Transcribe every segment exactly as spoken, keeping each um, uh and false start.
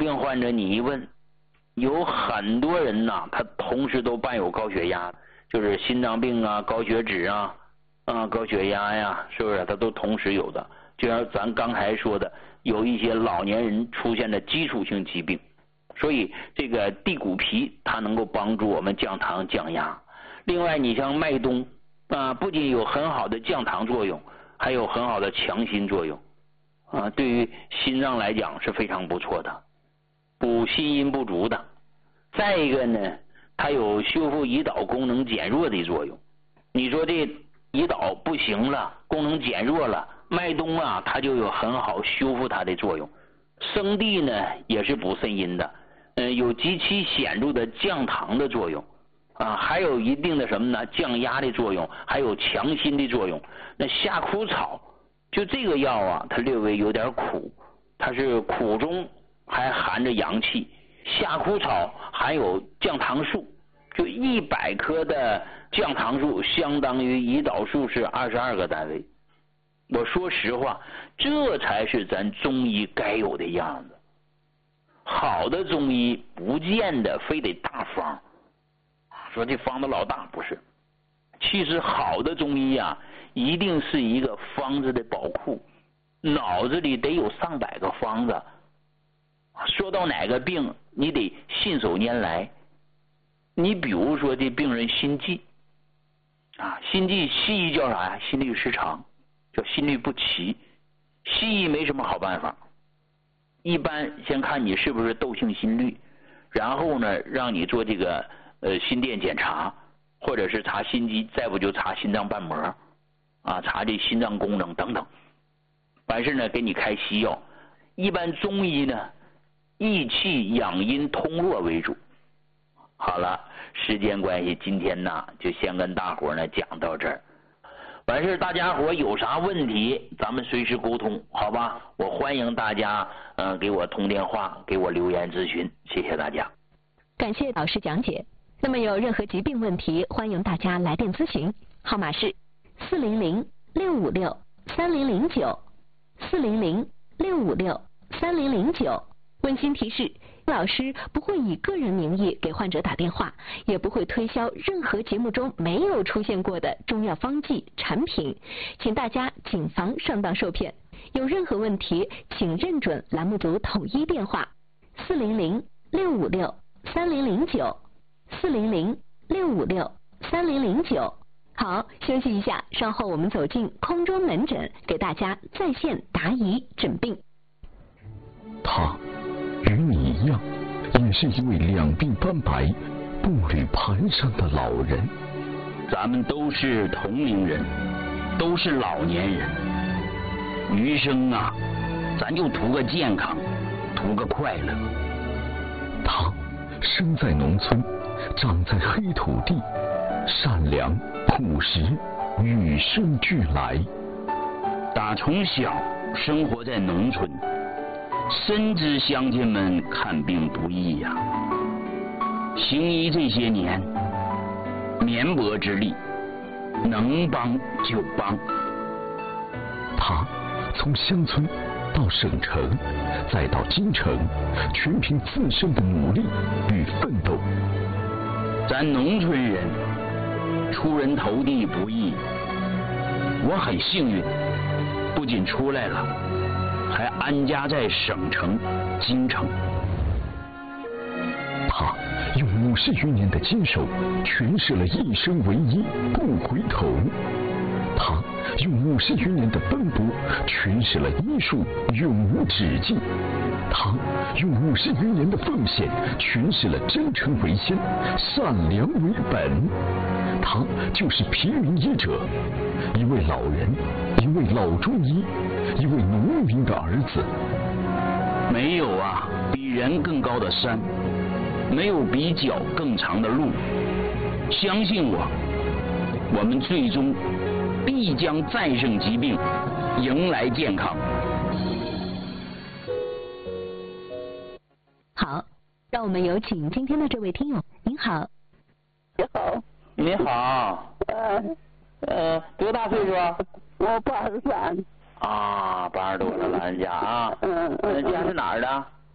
病患者你一问，有很多人呐，他同时都伴有高血压，就是心脏病啊、高血脂啊、啊高血压呀，是不是？他都同时有的。就像咱刚才说的，有一些老年人出现的基础性疾病，所以这个地骨皮它能够帮助我们降糖降压。另外，你像麦冬啊，不仅有很好的降糖作用，还有很好的强心作用啊，对于心脏来讲是非常不错的，补心阴不足的。再一个呢，它有修复胰岛功能减弱的作用。你说这胰岛不行了，功能减弱了，麦冬啊，它就有很好修复它的作用。生地呢，也是补肾阴的，嗯，有极其显著的降糖的作用啊，还有一定的什么呢？降压的作用，还有强心的作用。那夏枯草就这个药啊，它略微有点苦，它是苦中还含着阳气。夏枯草含有降糖素，就一百克的降糖素相当于胰岛素是二十二个单位。我说实话，这才是咱中医该有的样子。好的中医不见得非得大方，说这方子老大，不是。其实好的中医啊，一定是一个方子的宝库，脑子里得有上百个方子。说到哪个病，你得信手拈来。你比如说这病人心悸啊，心悸西医叫啥呀？心律失常，叫心律不齐。西医没什么好办法，一般先看你是不是窦性心律，然后呢让你做这个呃心电检查，或者是查心肌，再不就查心脏瓣膜啊，查这心脏功能等等。完事呢给你开西药。一般中医呢益气养阴通络为主。好了，时间关系，今天呢就先跟大伙呢讲到这儿。完事大家伙有啥问题，咱们随时沟通，好吧？我欢迎大家嗯、呃、给我通电话，给我留言咨询，谢谢大家。 感谢老师讲解。那么有任何疾病问题，欢迎大家来电咨询，号码是四零零六五六三零零九四零零六五六三零零九。温馨提示，老师不会以个人名义给患者打电话，也不会推销任何节目中没有出现过的中药方剂产品，请大家谨防上当受骗。有任何问题，请认准栏目组统一电话四零零六五六三零零九四零零六五六三零零九。好，休息一下，稍后我们走进空中门诊，给大家在线答疑诊病。 他与你一样，也是一位两鬓斑白、步履蹒跚的老人。 咱们都是同龄人，都是老年人，余生啊，咱就图个健康，图个快乐。 他生在农村，长在黑土地，善良朴实，与生俱来。 打从小生活在农村，深知乡亲们看病不易呀、啊，行医这些年，绵薄之力，能帮就帮。 他从乡村到省城，再到京城，全凭自身的努力与奋斗。 咱农村人出人头地不易，我很幸运，不仅出来了，还安家在省城京城。 他用五十余年的坚守，诠释了一生为一，不回头。他用五十余年的奔波，诠释了医术永无止境。他用五十余年的奉献，诠释了真诚为先，善良为本。他就是平民医者，一位老人，一位老中医，一位农民的儿子。 没有啊比人更高的山，没有比脚更长的路。相信我，我们最终必将战胜疾病，迎来健康。 好，让我们有请今天的这位听友。您好。 你好。 你好。 呃呃，多大岁数啊？ 我八十三。 啊，八十多了，老人家啊。 嗯嗯。 家是哪儿的？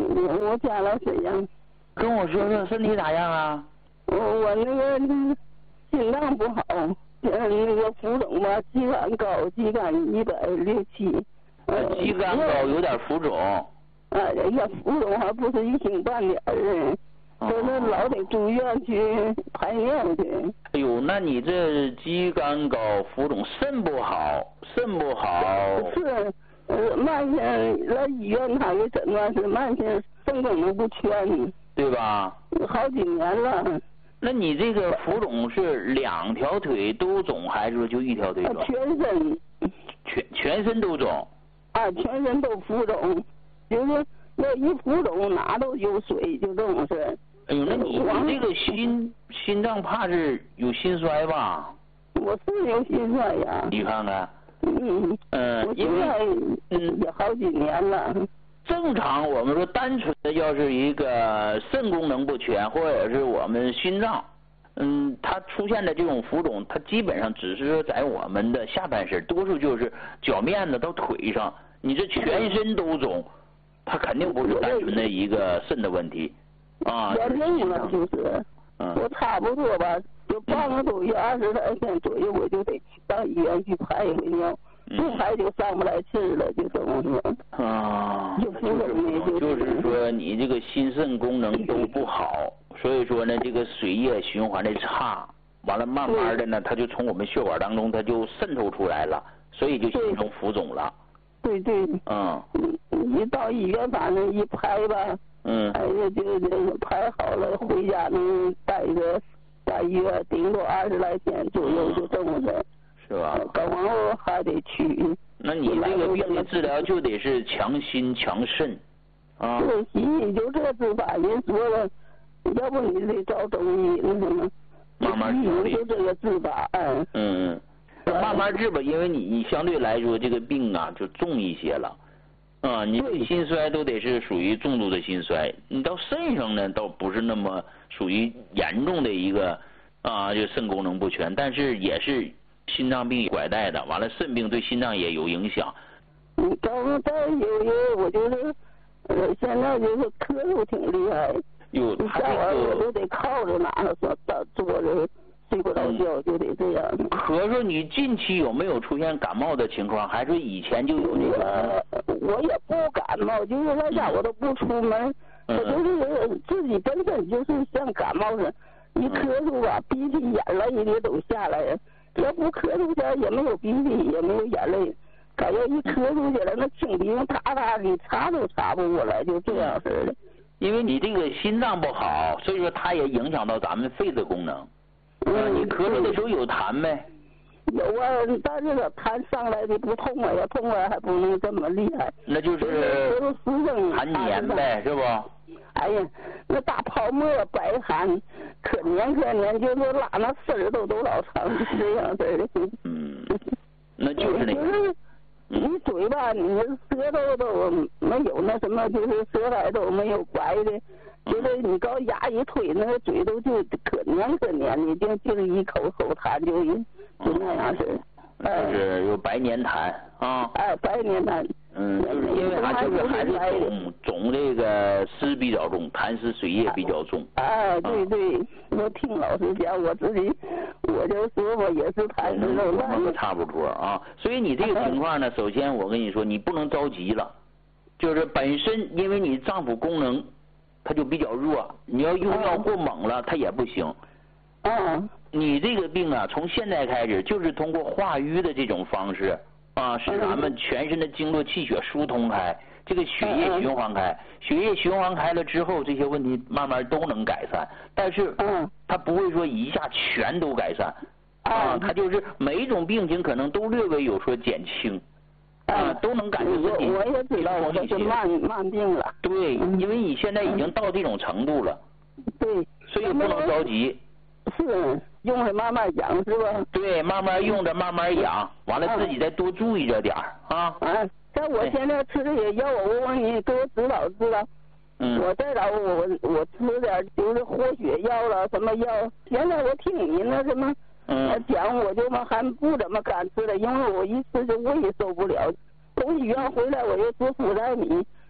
我家了沈阳。 跟我说说身体咋样啊？ 我我那个心脏不好，呃那个浮肿吧，肌酐高，肌酐一百六七。 呃，肌酐高有点浮肿。 啊，人家浮肿还不是一星半点儿，都是老得住院去排尿去。 哎呦，那你这肌酐高、浮肿，肾不好，肾不好。 是，呃，慢性来医院他给诊断是慢性肾功能不全， 对吧？ 好几年了。 那你这个浮肿是两条腿都肿，还是说就一条腿肿？ 全身。 全全身都肿。 啊，全身都浮肿。就是要一浮肿哪都有水，就这种事。 哎呦，那你你这个心心脏怕是有心衰吧？ 我是有心衰呀。 你看看。 嗯。 嗯， 我现在嗯也好几年了。 正常我们说单纯的要是一个肾功能不全，或者是我们心脏，嗯，它出现的这种浮肿，它基本上只是说在我们的下半身，多数就是脚面子到腿上，你这全身都肿。他肯定不是单纯的一个肾的问题，啊， 我累了就是，嗯，我差不多吧，就半个多月二十来天左右，我就得到医院去排一回尿，不排就上不来气了，就这么说。 啊， 就不容易， 就是说你这个心肾功能都不好，所以说呢，这个水液循环的差，完了慢慢的呢，它就从我们血管当中它就渗透出来了，所以就形成浮肿了。 对对。 嗯。 一到医院反正一排吧， 嗯， 排着就就排好了，回家能待个在医院顶多二十来天左右，就这么的。 是吧？ 搞完后还得去。 那你这个病的治疗就得是强心强肾啊。 对，西医就这治法，人说了，要不你得找中医那什么。 慢慢治理。就这个治法，嗯。 嗯嗯，慢慢治吧，因为你你相对来说这个病啊就重一些了。啊，你这心衰都得是属于重度的心衰，你到肾上呢，倒不是那么属于严重的一个啊，就肾功能不全，但是也是心脏病拐带的，完了肾病对心脏也有影响。 嗯，刚才有有我就是呃，现在就是咳嗽挺厉害， 有他这个我都得靠着哪说到坐着。睡不着觉就得这样。 咳嗽，你近期有没有出现感冒的情况？还是以前就有这个？ 我也不感冒，就是在家我都不出门，我就是自己本身就是像感冒似的，一咳嗽吧，鼻涕眼泪的都下来了。要不咳嗽起来也没有鼻涕，也没有眼泪，感觉一咳嗽起来那清鼻子嗒嗒的，擦都擦不过来，就这样似的。 因为你这个心脏不好，所以说它也影响到咱们肺的功能。嗯，你咳嗽的时候有痰没？ 有啊，但是这痰上来的不痛啊，要痛啊还不能这么厉害。 那就是痰黏呗，是不？ 哎呀，那大泡沫白痰，可黏可黏，就是拉那丝儿都都老长，这样式的。 嗯，那就是那个。 你嘴巴，你舌头都没有那什么，就是舌苔都没有白的。就是你搞牙一推，那个嘴都就可黏可黏的，就就是一口口痰就就那样式。 就是有白黏痰啊。 哎，白黏痰。 嗯，就是因为它就是还是总总这个湿比较重，痰湿水液比较重。 哎，对对，我听老师讲，我自己我就说我也是痰湿重。 那个差不多啊，所以你这个情况呢，首先我跟你说，你不能着急了，就是本身因为你脏腑功能。它就比较弱，你要用药过猛了，它也不行。 嗯。 你这个病啊，从现在开始就是通过化瘀的这种方式啊，使咱们全身的经络气血疏通开，这个血液循环开，血液循环开了之后，这些问题慢慢都能改善。但是，嗯，它不会说一下全都改善啊，它就是每一种病情可能都略微有所减轻。啊，都能感觉自己。 我也知道我这是慢慢病了。 对，因为你现在已经到这种程度了。 对。 所以不能着急。 是，用着慢慢养是吧？ 对，慢慢用着，慢慢养，完了自己再多注意着点儿啊。 啊，像我现在吃这些药，我问你给我指导指导。 嗯。 我再找我我吃点就是活血药了，什么药？现在我听你那什么。 嗯， 讲我就还不怎么敢吃了，因为我一吃就胃受不了。从医院回来我又吃福赛米，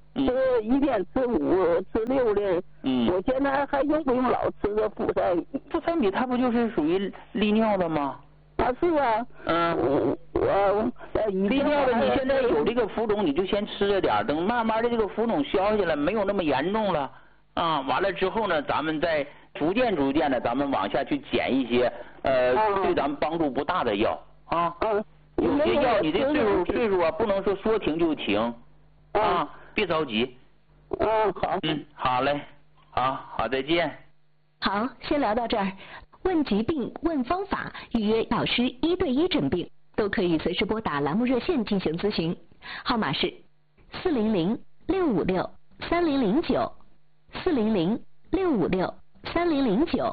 吃一天吃五吃六的。 嗯。 我现在还用不用老吃这辅菜米？ 辅菜米它不就是属于利尿的吗？ 啊，是啊。 嗯。 我我利尿的，你现在有这个浮肿，你就先吃着点，等慢慢的这个浮肿消下来，没有那么严重了啊。完了之后呢，咱们再逐渐逐渐的，咱们往下去减一些呃、啊、对咱们帮助不大的药啊。 嗯。 有些药你这岁数岁数啊，不能说说停就停啊，别着急。 嗯，好。 嗯，好嘞，好好，再见。 好，先聊到这儿。问疾病、问方法、预约导师一对一诊病，都可以随时拨打栏目热线进行咨询，号码是四零零六五六三零零九，四零零六五六三零零九。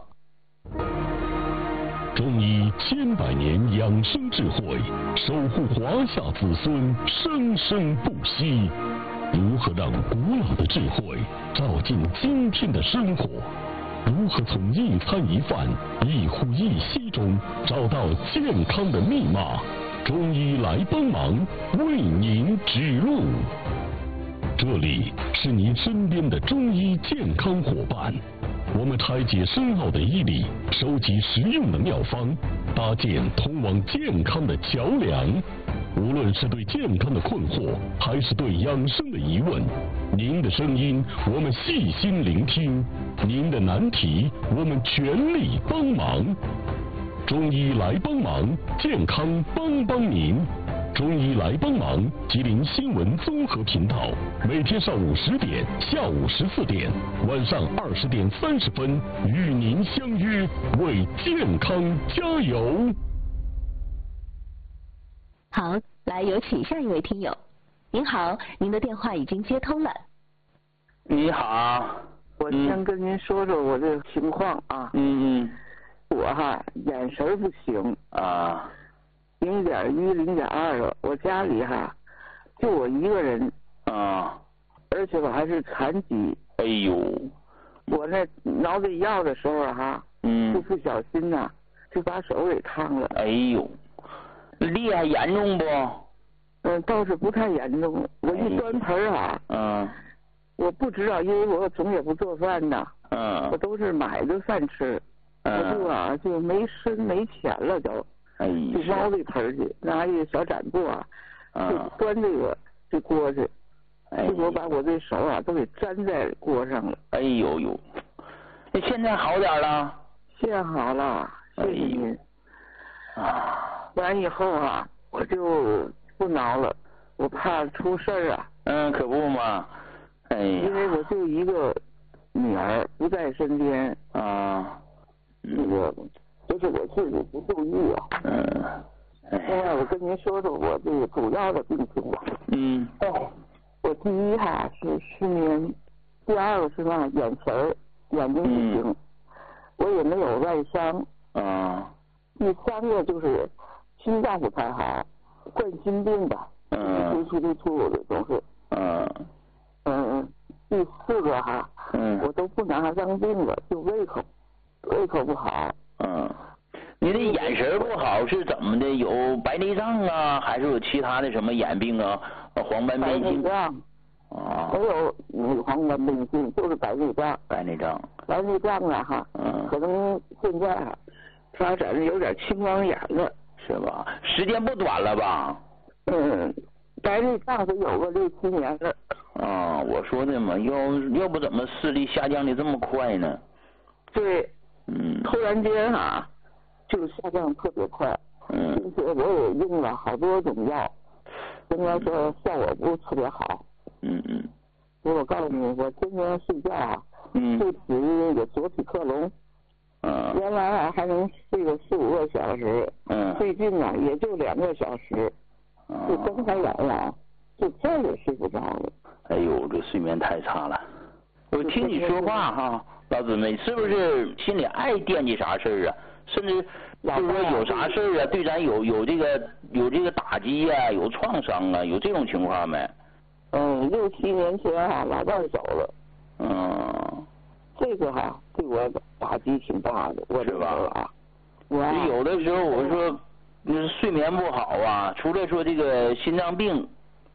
中医千百年养生智慧，守护华夏子孙生生不息。如何让古老的智慧照进今天的生活？如何从一餐一饭、一呼一吸中找到健康的密码？中医来帮忙，为您指路。这里是您身边的中医健康伙伴，我们拆解深奥的医理，收集实用的妙方，搭建通往健康的桥梁。无论是对健康的困惑，还是对养生的疑问，您的声音我们细心聆听，您的难题我们全力帮忙。中医来帮忙，健康帮帮您。中医来帮忙，吉林新闻综合频道，每天上午十点、下午十四点、晚上二十点三十分，与您相约，为健康加油。 好，来有请下一位听友。您好，您的电话已经接通了。 你好， 我先跟您说说我这个情况啊。 嗯嗯。 我哈眼神不行啊， 零点一、零点二了。我家里哈就我一个人啊， 而且我还是残疾。 哎呦， 我那挠这药的时候哈， 嗯， 就不小心呐、啊，就把手给烫了。 哎呦。厉害严重不？ 嗯，倒是不太严重。我一端盆啊， 嗯， 我不知道，因为我总也不做饭呐， 嗯， 我都是买的饭吃， 嗯、 我就啊就没身没钱了就， 哎， 就猫这盆去，拿一个小展布啊， 嗯、 就端这个这锅去， 哎， 结果把我这手啊都给粘在锅上了。 哎呦呦，那现在好点了？ 现在好了，谢谢您。 哎、啊。 完以后啊，我就不挠了，我怕出事儿啊。 嗯，可不嘛，哎呀， 因为我就一个女儿不在身边啊， 那个就是我自己不注意啊。 嗯。 另外，我跟您说说我这个主要的病情吧。 嗯。 哦，我第一哈是失眠，第二个是嘛眼神儿眼睛不行、嗯，我也没有外伤。 啊。 第三个就是心脏不太好，冠心病吧， 嗯， 突突突突的总是， 嗯， 嗯，第四个哈， 嗯， 我都不拿它当病了，就胃口，胃口不好。 嗯，你的眼神不好是怎么的？有白内障啊，还是有其他的什么眼病啊？黄斑变性。 白内障。 啊。 没有你黄斑变性，就是白内障。 白内障。 白内障啊哈， 嗯， 可能现在啊。发展的有点青光眼了， 是吧？时间不短了吧？ 嗯，白内障得有个六七年了。 啊，我说的嘛，要要不怎么视力下降的这么快呢？ 对， 嗯， 突然间啊，就下降特别快。 嗯， 并且我也用了好多种药，应该说效果不是特别好。 嗯嗯。 我告诉你，我天天睡觉啊， 嗯， 就使那个左匹克隆。 嗯， 原来啊还能睡个四五个小时， 嗯， 最近啊也就两个小时， 嗯、 就睁开眼了，就再也睡不着了。 哎呦，这睡眠太差了。我听你说话哈，老姊妹，是不是心里爱惦记啥事儿啊？甚至就是说有啥事儿啊，对咱有有这个有这个打击呀、啊，有创伤啊，有这种情况没？ 嗯，六七年前哈、啊，老伴走了。 嗯。 这个哈、啊、对我打击挺大的，我知道啊。我有的时候我说，就是睡眠不好啊，除了说这个心脏病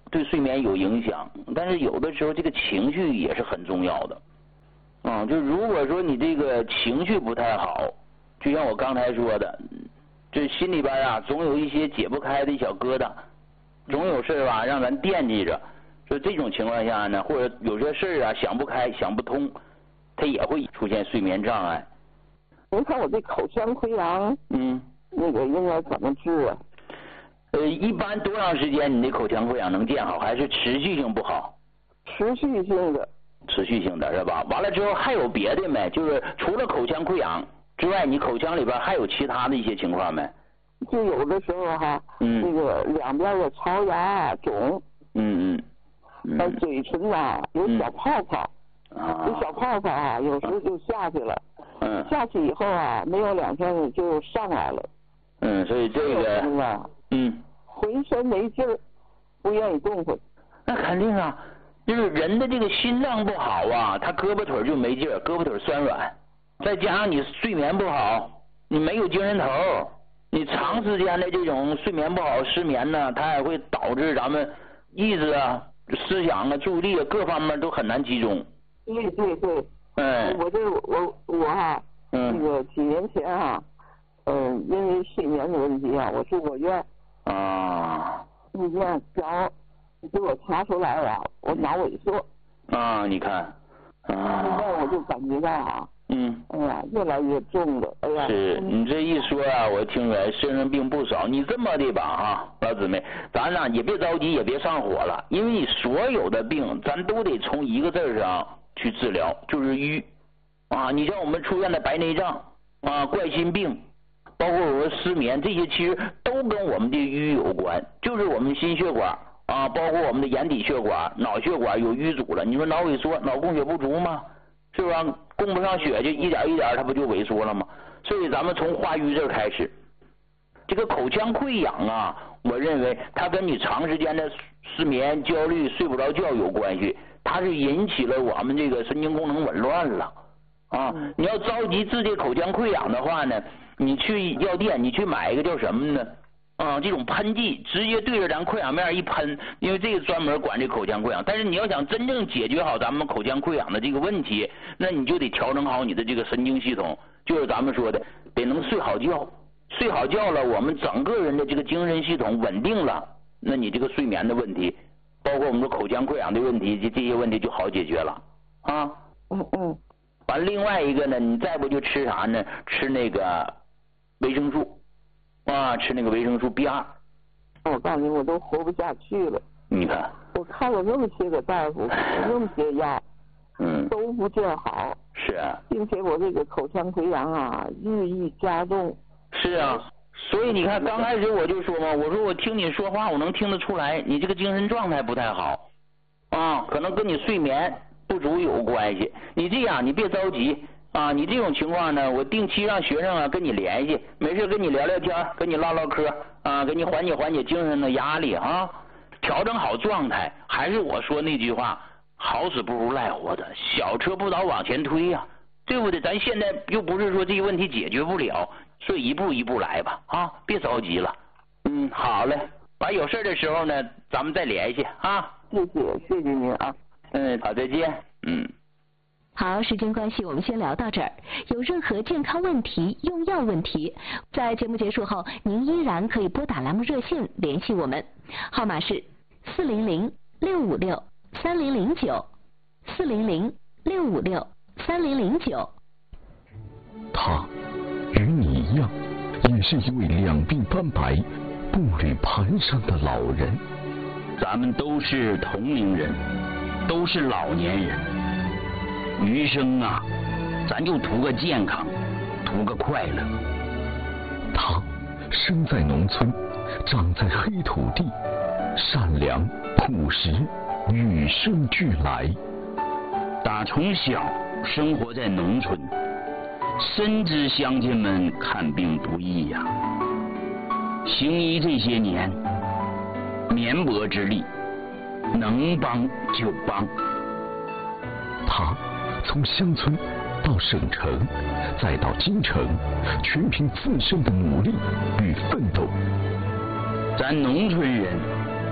对睡眠有影响，但是有的时候这个情绪也是很重要的。啊，就如果说你这个情绪不太好，就像我刚才说的，这心里边啊总有一些解不开的小疙瘩，总有事吧让咱惦记着。说这种情况下呢，或者有些事啊想不开、想不通，它也会出现睡眠障碍。 您看我这口腔溃疡， 嗯， 那个应该怎么治啊？ 呃，一般多长时间你的口腔溃疡能见好，还是持续性不好？ 持续性的。 持续性的是吧？完了之后还有别的没？就是除了口腔溃疡之外，你口腔里边还有其他的一些情况没？ 就有的时候哈， 嗯， 那个两边的槽牙肿， 嗯嗯，嗯在嘴唇啊有小泡泡， 啊， 这小泡泡啊有时候就下去了， 嗯， 下去以后啊没有两天就上来了， 嗯，所以这个，嗯， 浑身没劲儿，不愿意动弹。 那肯定啊，就是人的这个心脏不好啊，他胳膊腿就没劲儿，胳膊腿酸软，再加上你睡眠不好，你没有精神头，你长时间的这种睡眠不好、失眠呢，它也会导致咱们意志啊、思想啊、注意力啊各方面都很难集中。 对对对， 哎， 我这我我哈， 嗯， 那个几年前啊，嗯，因为睡眠的问题啊，我住过院。 啊。 医院脚给我查出来了，我脑萎缩。 啊，你看，啊。 现在我就感觉到啊。 嗯。 哎呀，越来越重了，哎呀。 是你这一说啊，我听出来身上病不少。你这么的吧啊，老姊妹，咱呢也别着急，也别上火了，因为你所有的病，咱都得从一个字儿上去治疗，就是瘀。啊，你像我们出现的白内障啊、冠心病，包括我们失眠，这些其实都跟我们的瘀有关，就是我们心血管啊，包括我们的眼底血管、脑血管有瘀阻了。你说脑萎缩，脑供血不足吗？是不是、啊、供不上血，就一点一点它不就萎缩了吗？所以咱们从化瘀这儿开始。这个口腔溃疡啊，我认为它跟你长时间的失眠、焦虑、睡不着觉有关系，它是引起了我们这个神经功能紊乱了啊。你要着急治这口腔溃疡的话呢，你去药店你去买一个叫什么呢？啊，这种喷剂直接对着咱溃疡面一喷，因为这个专门管这口腔溃疡。但是你要想真正解决好咱们口腔溃疡的这个问题，那你就得调整好你的这个神经系统，就是咱们说的得能睡好觉，睡好觉了，我们整个人的这个精神系统稳定了，那你这个睡眠的问题，包括我们的口腔溃疡的问题，这这些问题就好解决了啊。 嗯嗯。 完，另外一个呢，你再不就吃啥呢？吃那个维生素。啊，吃那个维生素 B 二。 我告诉你，我都活不下去了。 你看， 我看了那么些个大夫，那么些药， 嗯， 都不见好。 是啊。 并且我这个口腔溃疡啊，日益加重。 是啊，所以你看，刚开始我就说嘛，我说我听你说话，我能听得出来，你这个精神状态不太好，啊，可能跟你睡眠不足有关系。你这样，你别着急。啊，你这种情况呢，我定期让学生啊跟你联系，没事跟你聊聊天，跟你唠唠嗑啊，给你缓解缓解精神的压力啊，调整好状态。还是我说那句话，好死不如赖活着，小车不倒往前推呀、啊，对不对？咱现在又不是说这个问题解决不了，所以一步一步来吧，啊，别着急了。嗯，好嘞，完有事的时候呢，咱们再联系啊。 谢谢，谢谢您啊。 嗯，好，再见。嗯。 好，时间关系，我们先聊到这儿。有任何健康问题、用药问题，在节目结束后，您依然可以拨打栏目热线联系我们，号码是四零零六五六三零零九，四零零六五六三零零九。 他与你一样，也是一位两鬓斑白、步履蹒跚的老人。 咱们都是同龄人，都是老年人。余生啊，咱就图个健康，图个快乐。 他生在农村，长在黑土地，善良朴实，与生俱来。 打从小生活在农村，深知乡亲们看病不易呀、啊。行医这些年，绵薄之力，能帮就帮。 他从乡村到省城，再到京城，全凭自身的努力与奋斗。 咱农村人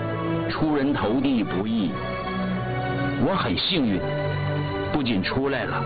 出人头地不易，我很幸运，不仅出来了，